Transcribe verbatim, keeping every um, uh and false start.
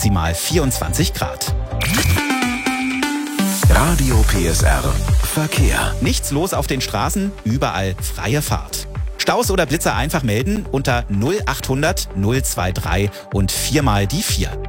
maximal vierundzwanzig Grad. Radio P S R Verkehr. Nichts los auf den Straßen, überall freie Fahrt. Staus oder Blitzer einfach melden unter null achthundert null drei drei und viermal die vier.